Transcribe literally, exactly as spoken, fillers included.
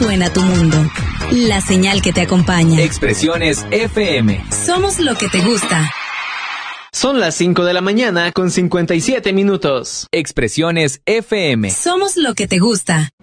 suena tu mundo. La señal que te acompaña. Expresiones F M. Somos lo que te gusta. Son las cinco de la mañana con cincuenta y siete minutos. Expresiones F M. Somos lo que te gusta.